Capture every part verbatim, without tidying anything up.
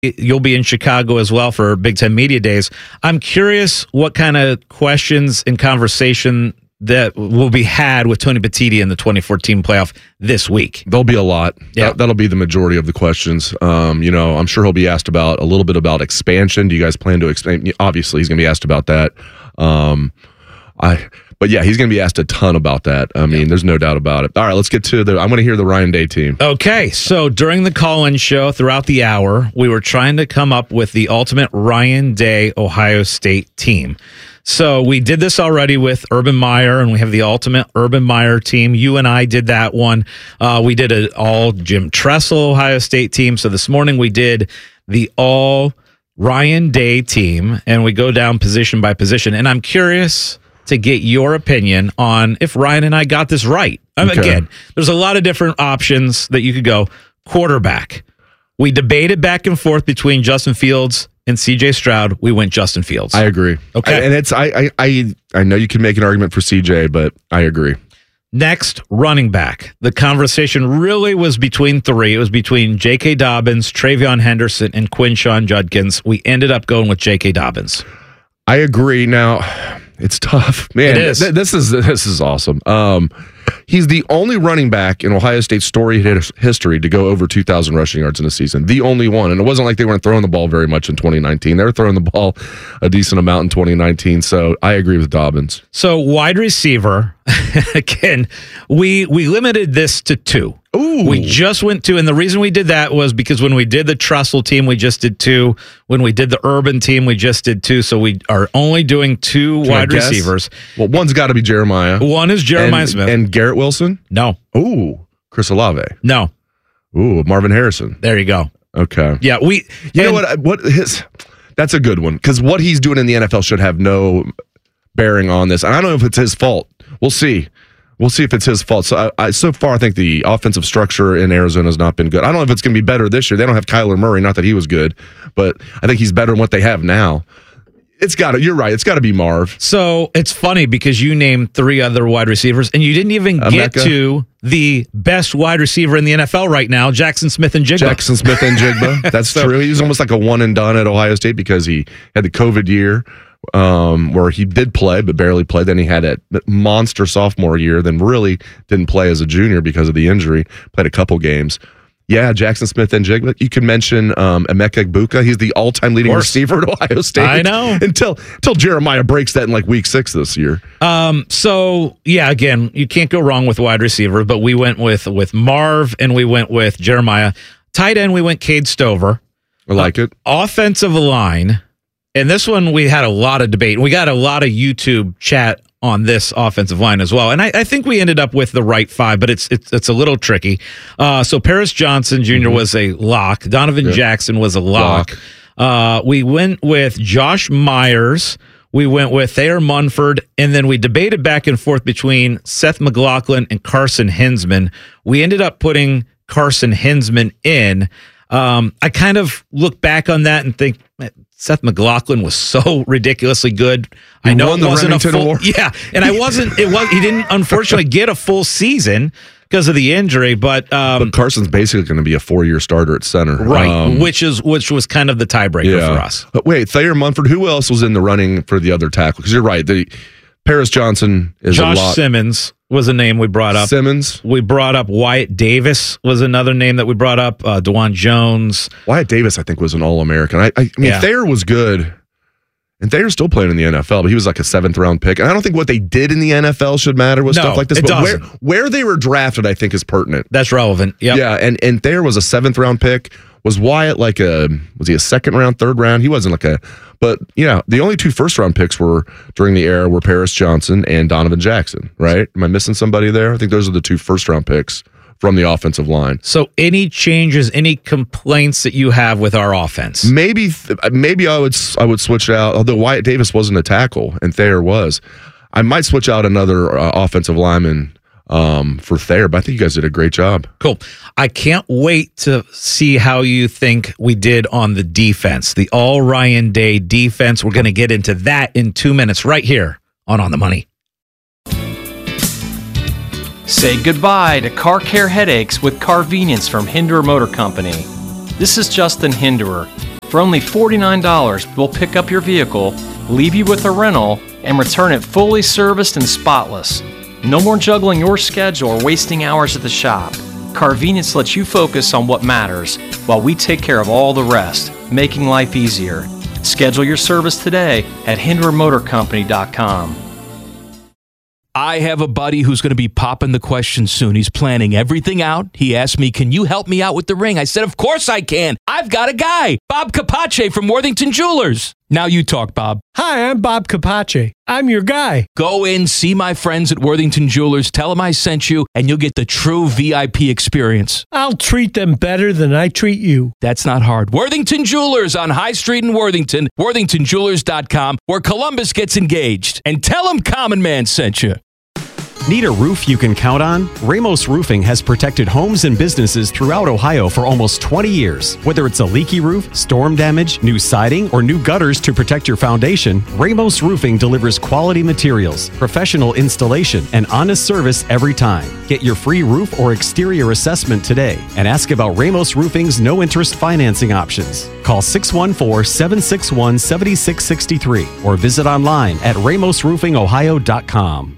You'll be in Chicago as well for Big Ten Media Days. I'm curious what kind of questions and conversation that will be had with Tony Petitti in the twenty fourteen playoff this week. There'll be a lot. Yeah. That, that'll be the majority of the questions. Um, you know, I'm sure he'll be asked about a little bit about expansion. Do you guys plan to expand? Obviously, he's going to be asked about that. Um, I, but yeah, he's going to be asked a ton about that. I mean, yeah. There's no doubt about it. All right, let's get to the. I want to hear the Ryan Day team. Okay, so during the call-in show throughout the hour, we were trying to come up with the ultimate Ryan Day Ohio State team. So we did this already with Urban Meyer, and we have the ultimate Urban Meyer team. You and I did that one. Uh, we did an all Jim Tressel Ohio State team. So this morning we did the all Ryan Day team, and we go down position by position. And I'm curious to get your opinion on if Ryan and I got this right. Um, okay. Again, there's a lot of different options that you could go. Quarterback. We debated back and forth between Justin Fields and C J Stroud. We went Justin Fields. I agree. Okay. I, and it's I, I I I know you can make an argument for C J, but I agree. Next, running back. The conversation really was between three. It was between J K. Dobbins, Travion Henderson, and Quinshon Judkins. We ended up going with J K. Dobbins. I agree. Now, it's tough, man. It is. Th- this is this is awesome. Um, he's the only running back in Ohio State's storied his- history to go over two thousand rushing yards in a season. The only one, and it wasn't like they weren't throwing the ball very much in twenty nineteen. They were throwing the ball a decent amount in twenty nineteen. So I agree with Dobbins. So wide receiver, again, we we limited this to two. Ooh. We just went two, and the reason we did that was because when we did the Tressel team, we just did two. When we did the Urban team, we just did two. So we are only doing two Can wide receivers. Well, one's got to be Jeremiah. One is Jeremiah and, Smith. And Garrett Wilson? No. Ooh, Chris Olave. No. Ooh, Marvin Harrison. There you go. Okay. Yeah, we. You know what? What his? That's a good one because what he's doing in the N F L should have no bearing on this. And I don't know if it's his fault. We'll see. We'll see if it's his fault. So I, I, so far, I think the offensive structure in Arizona has not been good. I don't know if it's going to be better this year. They don't have Kyler Murray. Not that he was good, but I think he's better than what they have now. It's got to. You're right. It's got to be Marv. So it's funny because you named three other wide receivers, and you didn't even Emeka. get to the best wide receiver in the N F L right now, Jackson Smith and Jigba. Jackson Smith and Jigba. That's so true. He was almost like a one and done at Ohio State because he had the COVID year. Um, where he did play but barely played. Then he had a monster sophomore year, then really didn't play as a junior because of the injury. Played a couple games. Yeah, Jackson Smith and Jigba. You can mention um, Emeka Egbuka. He's the all-time leading receiver at Ohio State. I know. Until until Jeremiah breaks that in like week six this year. Um. So yeah, again, you can't go wrong with wide receiver. But we went with with Marv and we went with Jeremiah. Tight end, we went Cade Stover. I like uh, it. Offensive line. And this one, we had a lot of debate. We got a lot of YouTube chat on this offensive line as well. And I, I think we ended up with the right five, but it's it's, it's a little tricky. Uh, so Paris Johnson Junior Mm-hmm. was a lock. Donovan yep. Jackson was a lock. lock. Uh, we went with Josh Myers. We went with Thayer Munford. And then we debated back and forth between Seth McLaughlin and Carson Hinsman. We ended up putting Carson Hinsman in. Um, I kind of look back on that and think, Seth McLaughlin was so ridiculously good. He I know won it the wasn't Remington a full, Award. yeah, and I wasn't. It was he didn't unfortunately get a full season because of the injury. But, um, but Carson's basically going to be a four-year starter at center, right? Um, which is which was kind of the tiebreaker yeah. for us. But wait, Thayer Munford. Who else was in the running for the other tackle? Because you're right. The Paris Johnson is Josh a lot. Simmons was a name we brought up. Simmons. We brought up Wyatt Davis was another name that we brought up. Uh, DeJuan Jones. Wyatt Davis, I think, was an All-American. I, I, I mean, Yeah. Thayer was good. And Thayer's still playing in the N F L, but he was like a seventh round pick. And I don't think what they did in the N F L should matter with No, stuff like this. it but doesn't. where where they were drafted, I think, is pertinent. That's relevant. Yep. Yeah, and and Thayer was a seventh round pick. Was Wyatt like a was he a second round, third round? He wasn't like a but yeah, the only two first round picks were during the era were Paris Johnson and Donovan Jackson, right? Am I missing somebody there? I think those are the two first round picks from the offensive line. So any changes, any complaints that you have with our offense? Maybe maybe I would I would switch out, although Wyatt Davis wasn't a tackle and Thayer was. I might switch out another uh, offensive lineman um, for Thayer, but I think you guys did a great job. Cool. I can't wait to see how you think we did on the defense, the all Ryan Day defense. We're going to get into that in two minutes right here on On the Money. Say goodbye to car care headaches with Carvenience from Hinderer Motor Company. This is Justin Hinderer. For only forty-nine dollars, we'll pick up your vehicle, leave you with a rental, and return it fully serviced and spotless. No more juggling your schedule or wasting hours at the shop. Carvenience lets you focus on what matters while we take care of all the rest, making life easier. Schedule your service today at Hinder Motor Company dot com. I have a buddy who's going to be popping the question soon. He's planning everything out. He asked me, can you help me out with the ring? I said, of course I can. I've got a guy, Bob Capace from Worthington Jewelers. Now you talk, Bob. Hi, I'm Bob Capace. I'm your guy. Go in, see my friends at Worthington Jewelers, tell them I sent you, and you'll get the true V I P experience. I'll treat them better than I treat you. That's not hard. Worthington Jewelers on High Street in Worthington, worthington jewelers dot com, where Columbus gets engaged. And tell them Common Man sent you. Need a roof you can count on? Ramos Roofing has protected homes and businesses throughout Ohio for almost twenty years. Whether it's a leaky roof, storm damage, new siding, or new gutters to protect your foundation, Ramos Roofing delivers quality materials, professional installation, and honest service every time. Get your free roof or exterior assessment today and ask about Ramos Roofing's no-interest financing options. Call six one four, seven six one, seven six six three or visit online at ramos roofing ohio dot com.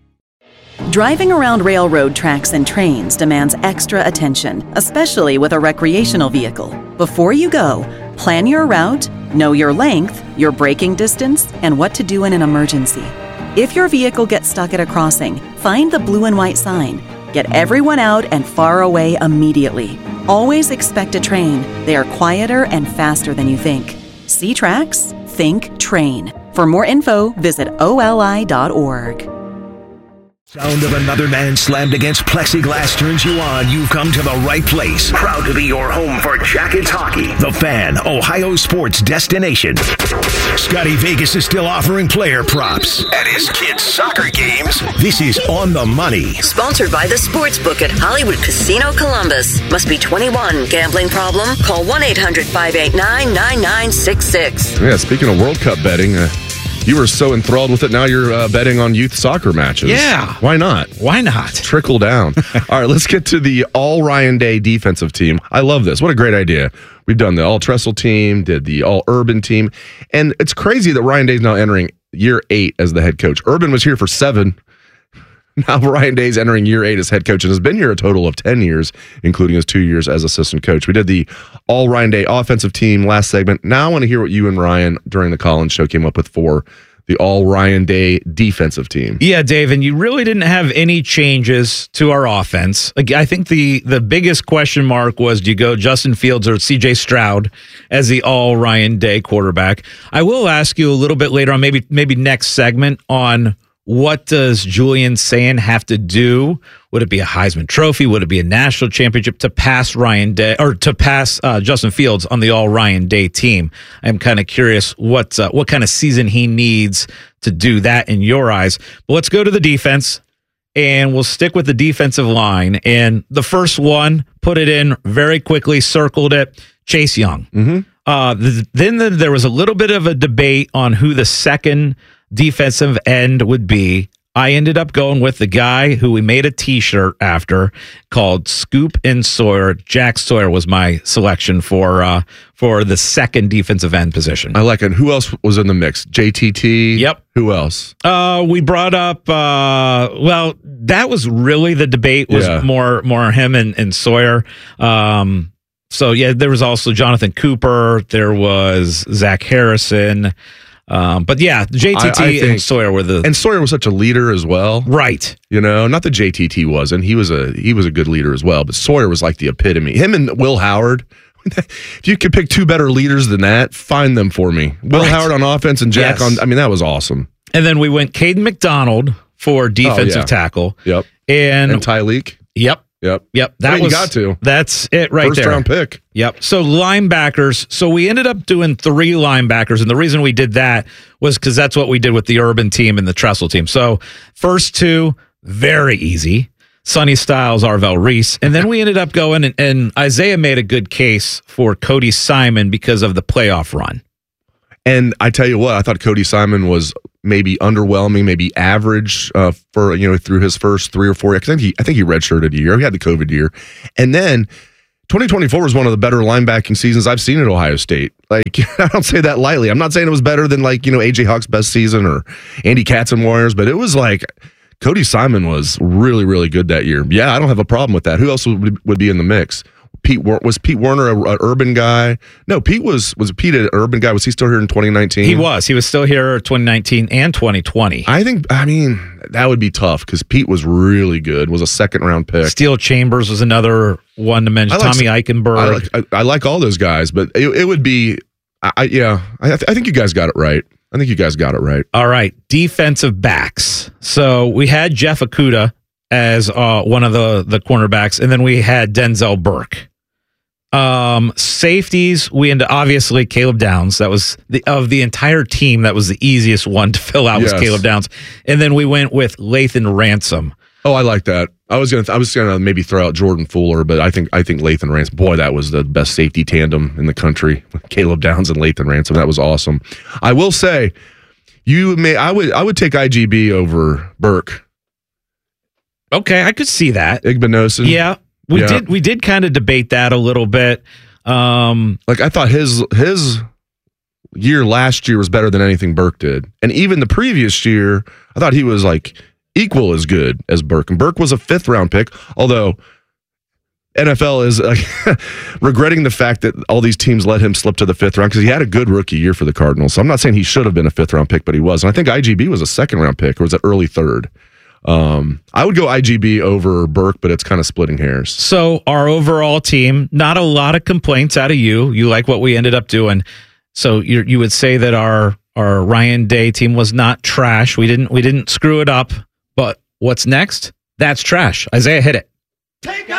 Driving around railroad tracks and trains demands extra attention, especially with a recreational vehicle. Before you go, plan your route, know your length, your braking distance, and what to do in an emergency. If your vehicle gets stuck at a crossing, find the blue and white sign. Get everyone out and far away immediately. Always expect a train. They are quieter and faster than you think. See tracks? Think train. For more info, visit O L I dot org. Sound of another man slammed against plexiglass turns you on. You've come to the right place. Proud to be your home for Jackets hockey. The Fan, Ohio sports destination. Scotty Vegas is still offering player props at his kids' soccer games. This is On the Money. Sponsored by the Sportsbook at Hollywood Casino Columbus. Must be twenty-one. Gambling problem? Call one eight hundred, five eight nine, nine nine six six. Yeah, speaking of World Cup betting, uh, you were so enthralled with it, now you're uh, betting on youth soccer matches. Yeah. Why not? Why not? Trickle down. All right, let's get to the all-Ryan Day defensive team. I love this. What a great idea. We've done the all-Tressel team, did the all-Urban team, and it's crazy that Ryan Day's now entering year eight as the head coach. Urban was here for seven. Now Ryan Day's entering year eight as head coach and has been here a total of ten years, including his two years as assistant coach. We did the all-Ryan Day offensive team last segment. Now I want to hear what you and Ryan during the Collins show came up with for the all-Ryan Day defensive team. Yeah, Dave, and you really didn't have any changes to our offense. Like, I think the, the biggest question mark was, do you go Justin Fields or C J Stroud as the all-Ryan Day quarterback? I will ask you a little bit later on, maybe maybe next segment, on what does Julian Sayin have to do? Would it be a Heisman Trophy? Would it be a national championship to pass Ryan Day or to pass uh, Justin Fields on the all Ryan Day team? I'm kind of curious what uh, what kind of season he needs to do that in your eyes. But let's go to the defense, and we'll stick with the defensive line. And the first one, put it in very quickly, circled it, Chase Young. Mm-hmm. Uh, th- then the, there was a little bit of a debate on who the second defensive end would be. I ended up going with the guy who we made a t-shirt after called Scoop and Sawyer. Jack Sawyer was my selection for uh, for the second defensive end position. I like it. Who else was in the mix? J T T? Yep. Who else? Uh, we brought up, uh, well, that was really the debate was Yeah. more more him and, and Sawyer. Um, so, yeah, there was also Jonathan Cooper. There was Zach Harrison. Um, but yeah, J T T I- I think- and Sawyer were the And Sawyer was such a leader as well. right. You know, not that J T T wasn't. He was a he was a good leader as well. But Sawyer was like the epitome. Him and Will Howard. If you could pick two better leaders than that, find them for me. Will Right. Howard on offense and Jack Yes. on. I mean, that was awesome. And then we went Caden McDonald for defensive Oh, yeah. tackle. Yep. And, And Tyleek. yep, Yep. yep. That I mean, you was got to. That's it right First there. round pick. Yep. So linebackers. So we ended up doing three linebackers, and the reason we did that was because that's what we did with the Urban team and the Tressel team. So first two, very easy. Sonny Styles, Arvell Reese, and then we ended up going and, and Isaiah made a good case for Cody Simon because of the playoff run. And I tell you what, I thought Cody Simon was maybe underwhelming, maybe average uh, for you know through his first three or four. I think he, I think he redshirted a year. He had the COVID year, and then twenty twenty-four was one of the better linebacking seasons I've seen at Ohio State. Like, I don't say that lightly. I'm not saying it was better than, like, you know, A J Hawk's best season or Andy Katz and Warriors, but it was like Cody Simon was really, really good that year. Yeah, I don't have a problem with that. Who else would, would be in the mix? Pete was Pete Werner an urban guy? No, Pete was was Pete an urban guy? Was he still here in twenty nineteen? He was. He was still here twenty nineteen and twenty twenty. I think. I mean, that would be tough because Pete was really good. Was a second round pick. Steel Chambers was another one to mention. Like, Tommy Eichenberg. I like, I, I like all those guys, but it, it would be. I, yeah, I, I think you guys got it right. I think you guys got it right. All right, defensive backs. So we had Jeff Okudah as uh, one of the the cornerbacks, and then we had Denzel Burke. Um, safeties, we into obviously Caleb Downs. That was the of the entire team. That was the easiest one to fill out was Yes. Caleb Downs, and then we went with Lathan Ransom. Oh, I like that. I was gonna, I was gonna maybe throw out Jordan Fuller, but I think, I think Lathan Ransom. Boy, that was the best safety tandem in the country. Caleb Downs and Lathan Ransom. That was awesome. I will say, you may, I would, I would take I G B over Burke. Okay, I could see that. Igbinosun. Yeah, we Yeah. did. We did kind of debate that a little bit. Um, Like, I thought his his year last year was better than anything Burke did, and even the previous year, I thought he was like equal as good as Burke. And Burke was a fifth round pick, although N F L is uh, regretting the fact that all these teams let him slip to the fifth round because he had a good rookie year for the Cardinals. So I'm not saying he should have been a fifth round pick, but he was. And I think I G B was a second round pick, or was it early third? Um, I would go I G B over Burke, but it's kind of splitting hairs. So our overall team, not a lot of complaints out of you. You like what we ended up doing. So you you would say that our our Ryan Day team was not trash. We didn't we didn't screw it up. But what's next? That's trash. Isaiah, hit it.